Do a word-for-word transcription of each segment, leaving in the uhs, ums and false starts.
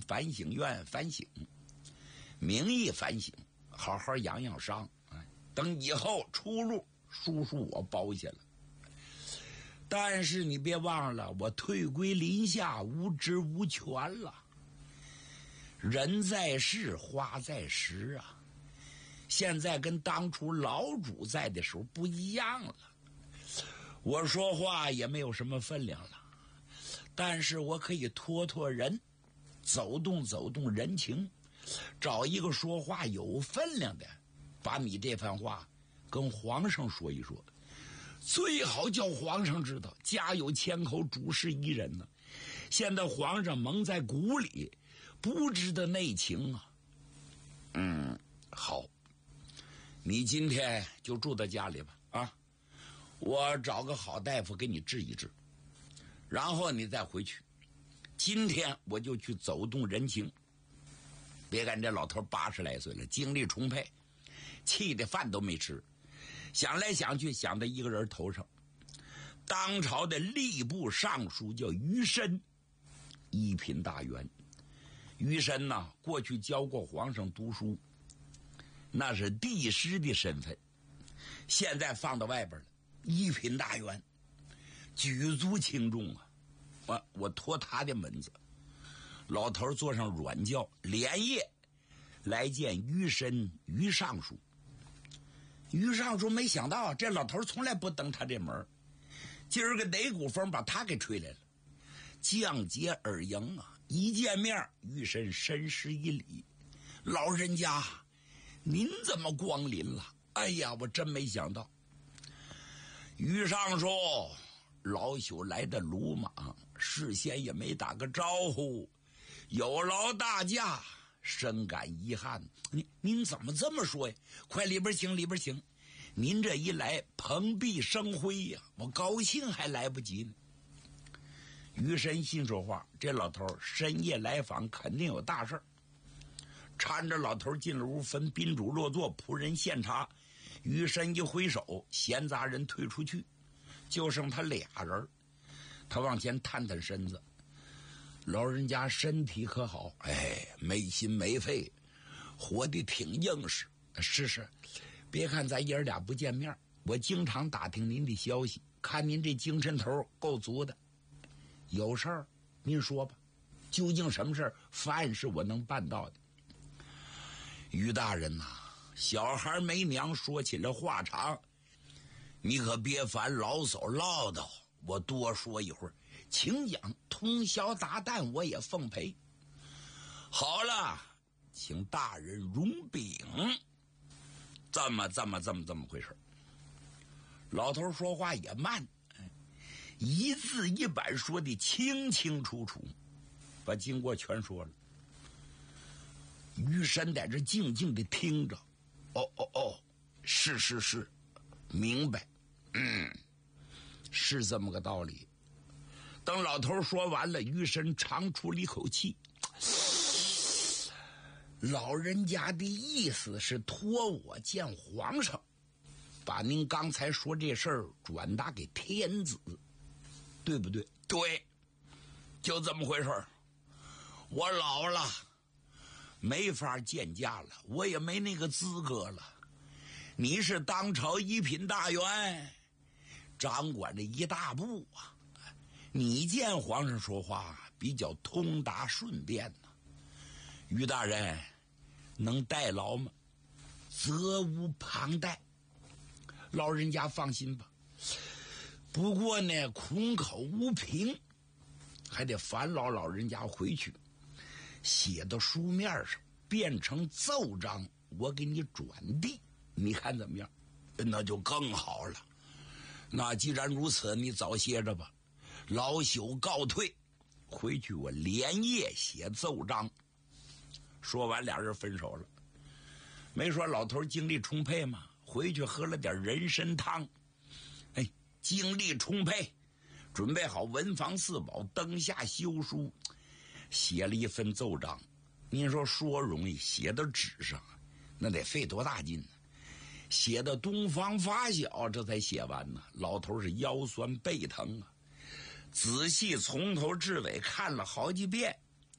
反省院反省，名义反省，好好养养伤，等以后出路，叔叔我包下了。但是你别忘了，我退归林下，无职无权了。人在世，花在时啊！现在跟当初老主在的时候不一样了。我说话也没有什么分量了，但是我可以托托人，走动走动人情，找一个说话有分量的，把你这番话跟皇上说一说。最好叫皇上知道，家有千口，主事一人呢。现在皇上蒙在鼓里，不知道内情啊。嗯，好，你今天就住在家里吧，啊，我找个好大夫给你治一治，然后你再回去。今天我就去走动人情。别看这老头八十来岁了，精力充沛，气的饭都没吃。想来想去，想到一个人头上，当朝的吏部尚书叫于申，一品大员。于申呐，过去教过皇上读书，那是帝师的身份，现在放到外边了，一品大员，举足轻重啊！我我托他的门子，老头坐上软轿，连夜来见于申于尚书。于尚书没想到，这老头从来不登他这门，今儿个哪股风把他给吹来了，降阶而迎啊！一见面，于申深施一礼：“老人家，您怎么光临了？哎呀，我真没想到。”于尚书，老朽来的鲁莽，事先也没打个招呼，有劳大驾，深感遗憾。您您怎么这么说呀？快里边请，里边请。您这一来，蓬荜生辉呀，我高兴还来不及呢。于申心说话，这老头深夜来访，肯定有大事儿。搀着老头进了屋，分宾主落座，仆人献茶。于申一挥手，闲杂人退出去，就剩他俩人。他往前探探身子，老人家身体可好？哎，没心没肺，活得挺硬实。是是，别看咱爷儿俩不见面，我经常打听您的消息，看您这精神头够足的。有事儿您说吧，究竟什么事儿？凡是我能办到的。于大人呐、啊，小孩没娘，说起来话长，你可别烦老叟唠叨，我多说一会儿，请讲，通宵达旦我也奉陪。好了，请大人容禀。这么这么这么这么回事。老头说话也慢，一字一板说的清清楚楚，把经过全说了。于申在这静静的听着，哦哦哦，是是是，明白，嗯，是这么个道理。等老头说完了，于申长出了一口气，老人家的意思是托我见皇上，把您刚才说这事儿转达给天子，对不对？对，就这么回事儿。我老了，没法见驾了，我也没那个资格了。你是当朝一品大员，掌管着一大部啊，你见皇上说话比较通达顺便呢、啊。于大人能代劳吗？责无旁贷，老人家放心吧。不过呢，空口无凭，还得烦劳老人家回去写到书面上，变成奏章，我给你转递，你看怎么样？那就更好了。那既然如此，你早歇着吧。老朽告退，回去我连夜写奏章。说完，俩人分手了。没说老头精力充沛吗？回去喝了点人参汤，哎，精力充沛，准备好文房四宝，灯下修书，写了一份奏章。您说说容易，写到纸上那得费多大劲呢？写到东方发小，这才写完呢。老头是腰酸背疼啊，仔细从头至尾看了好几遍，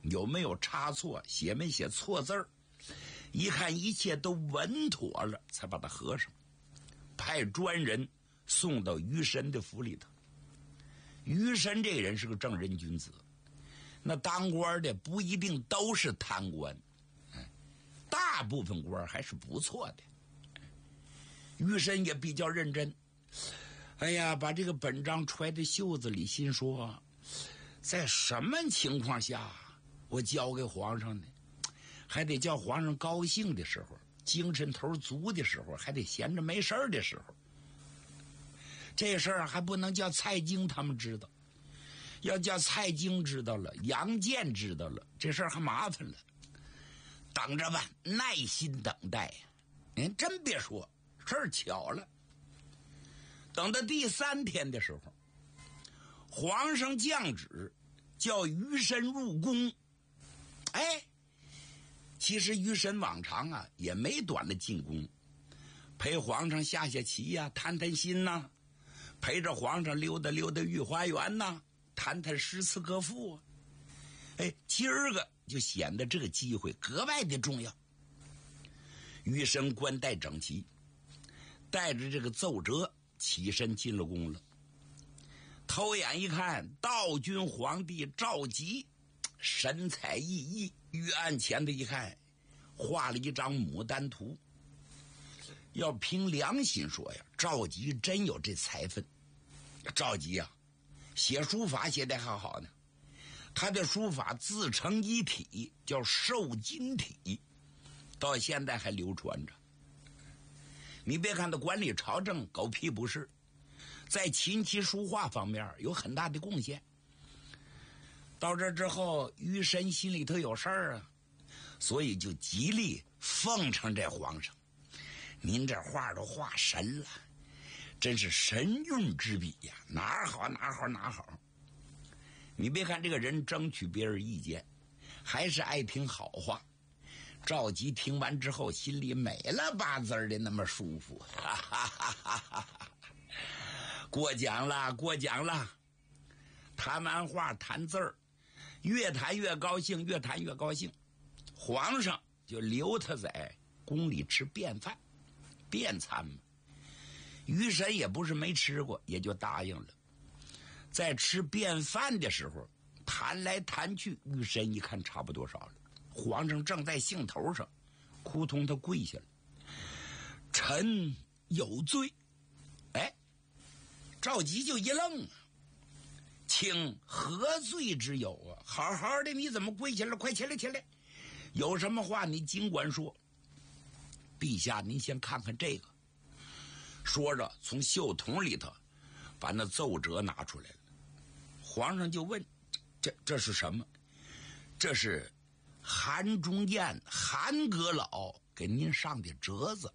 有没有差错，写没写错字儿。一看一切都稳妥了，才把它合上，派专人送到于申的府里头。于申这个人是个正人君子，那当官的不一定都是贪官，大部分官还是不错的。于申也比较认真，哎呀，把这个本章揣在袖子里，心说在什么情况下我交给皇上呢？还得叫皇上高兴的时候，精神头足的时候，还得闲着没事的时候。这事儿还不能叫蔡京他们知道，要叫蔡京知道了，杨健知道了，这事儿还麻烦了。等着吧，耐心等待呀。您真别说，事儿巧了。等到第三天的时候，皇上降旨叫于申入宫。哎，其实于申往常啊也没短的进宫，陪皇上下下棋呀、啊，谈谈心呐、啊，陪着皇上溜达溜达御花园呐、啊，谈谈诗词歌赋啊。哎，今儿个就显得这个机会格外的重要。于申冠带整齐，带着这个奏折起身进了宫了。偷眼一看，道君皇帝赵佶神采奕奕，御案前的一看，画了一张牡丹图。要凭良心说呀，赵佶真有这才分。赵佶啊，写书法写得还好呢，他的书法自成一体，叫瘦金体，到现在还流传着。你别看他管理朝政狗屁不是，在琴棋书画方面有很大的贡献。到这之后，于申心里头有事儿啊，所以就极力奉承这皇上。您这画都画神了，真是神韵之笔呀，哪儿好哪儿好哪儿好。你别看这个人争取别人意见，还是爱听好话。赵佶听完之后，心里美了吧滋的那么舒服，哈哈哈哈哈哈！过奖了，过奖了。谈完话谈字儿，越谈越高兴，越谈越高兴。皇上就留他在宫里吃便饭，便餐嘛。于申也不是没吃过，也就答应了。在吃便饭的时候，谈来谈去，于申一看差不多少了。皇上正在兴头上，扑通他跪下了。臣有罪。哎，赵佶就一愣啊，请何罪之有啊？好好的你怎么跪下了？快起来起来，有什么话你尽管说。陛下您先看看这个。说着从袖筒里头把那奏折拿出来了。皇上就问，这这是什么？这是韩忠彦韩阁老给您上的折子。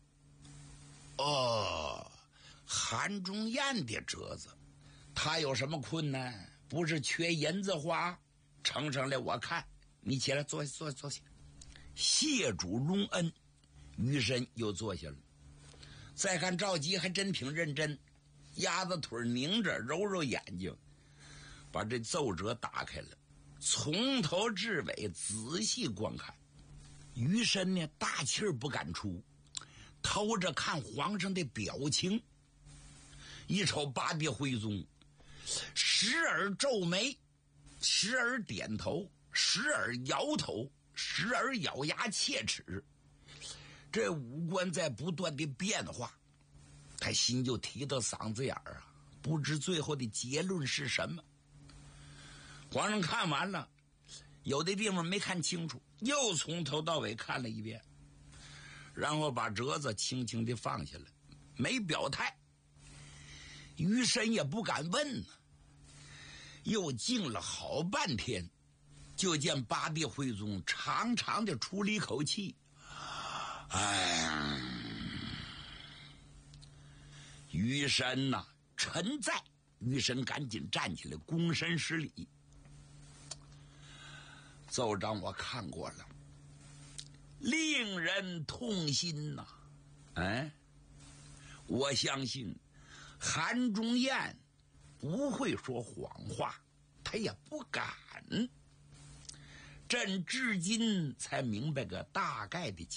哦，韩忠彦的折子，他有什么困难？不是缺银子花？呈上来我看。你起来坐下坐下坐下，谢主隆恩。于申又坐下了。再看赵佶还真挺认真，鸭子腿拧着，揉揉眼睛，把这奏折打开了，从头至尾仔细观看。于申呢，大气儿不敢出，偷着看皇上的表情。一瞅八弟徽宗，时而皱眉，时而点头，时而摇头，时而咬牙切齿，这五官在不断的变化。他心就提到嗓子眼儿啊，不知最后的结论是什么。皇上看完了，有的地方没看清楚，又从头到尾看了一遍，然后把折子轻轻地放下来，没表态。于申也不敢问呢，又静了好半天，就见八弟徽宗长长的出了一口气，哎，于申呐、啊，臣在。于申赶紧站起来，躬身施礼。奏章我看过了，令人痛心呐、啊！哎，我相信韩忠彦不会说谎话，他也不敢。 朕至今才明白个大概的情